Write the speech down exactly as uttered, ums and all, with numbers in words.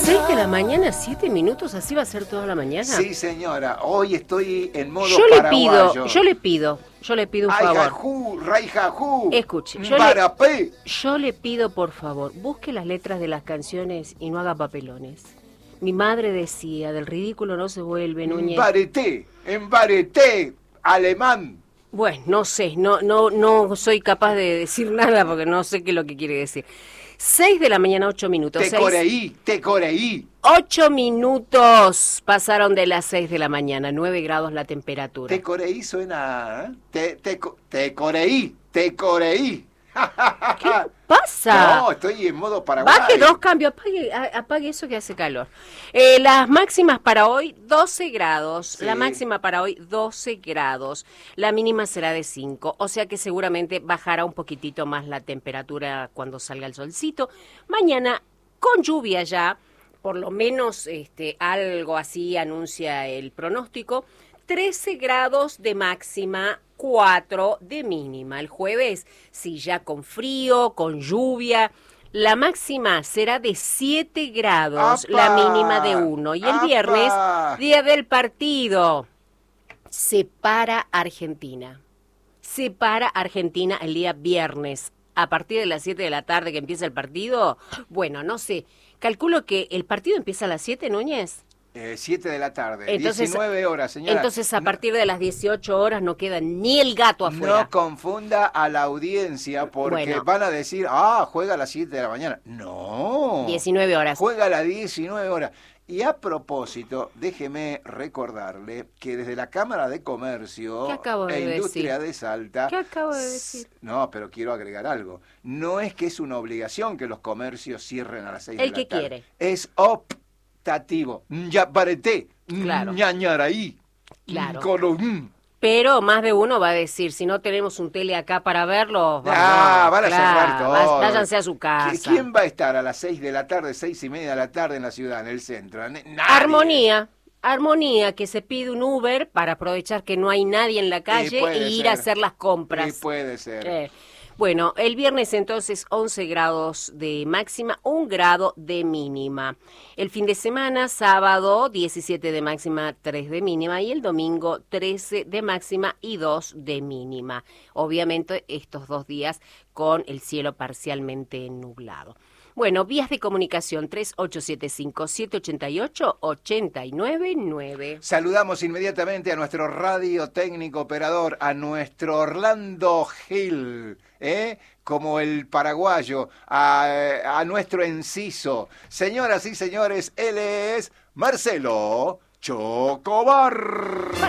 seis de la mañana, siete minutos, así va a ser toda la mañana. Sí, señora, hoy estoy en modo yo le paraguayo. pido, yo le pido, yo le pido un Ay, favor. jajú, ray, jajú. Escuche, yo le, yo le pido por favor, busque las letras de las canciones y no haga papelones. Mi madre decía, del ridículo no se vuelve, Núñez. Embareté, embareté, alemán. Bueno, no sé, no, no, no soy capaz de decir nada porque no sé qué es lo que quiere decir. Seis de la mañana, ocho minutos. Te seis, coreí, te coreí. Ocho minutos pasaron de las seis de la mañana, nueve grados la temperatura. Te coreí suena, ¿eh? Te, te, te coreí, te coreí. ¿Qué pasa? No, estoy en modo paraguayo. Baje dos cambios, apague, apague eso que hace calor. Eh, las máximas para hoy, doce grados. Sí. La máxima para hoy, doce grados. La mínima será de cinco, o sea que seguramente bajará un poquitito más la temperatura cuando salga el solcito. Mañana, con lluvia ya, por lo menos este, algo así anuncia el pronóstico. trece grados de máxima, cuatro de mínima. El jueves, sí, ya con frío, con lluvia. La máxima será de siete grados, ¡apa! La mínima de uno. Y el ¡apa! Viernes, día del partido, se para Argentina. Se para Argentina el día viernes. A partir de las siete de la tarde que empieza el partido, bueno, no sé, calculo que el partido empieza a las siete, Núñez. Eh, siete de la tarde, entonces, diecinueve horas, señora. Entonces, a partir de las dieciocho horas no queda ni el gato afuera. No confunda a la audiencia porque bueno. van a decir, ah, juega a las siete de la mañana. No. diecinueve horas. Juega a las diecinueve horas. Y a propósito, déjeme recordarle que desde la Cámara de Comercio ¿Qué acabo de e Industria decir? de Salta... ¿Qué acabo de decir? No, pero quiero agregar algo. No es que es una obligación que los comercios cierren a las seis de la tarde. El que quiere. Es op Tativo, ya pareté, claro. ñañaraí, claro. Colón. Pero más de uno va a decir, si no tenemos un tele acá para verlo, ah, no, van a claro, cerrar todo. Váyanse a su casa. ¿Quién va a estar a las seis de la tarde, seis y media de la tarde en la ciudad, en el centro? Nadie. Armonía. Armonía, que se pide un Uber para aprovechar que no hay nadie en la calle eh, e ir ser. a hacer las compras. Eh, puede ser. Eh. Bueno, el viernes entonces once grados de máxima, un grado de mínima. El fin de semana, sábado, diecisiete de máxima, tres de mínima. Y el domingo, trece de máxima y dos de mínima. Obviamente estos dos días con el cielo parcialmente nublado. Bueno, vías de comunicación tres ocho siete cinco, siete ocho ocho, ocho nueve nueve. Saludamos inmediatamente a nuestro radio técnico operador, a nuestro Orlando Gil, ¿eh? como el paraguayo, a, a nuestro Enciso. Señoras y señores, él es Marcelo Chocobar.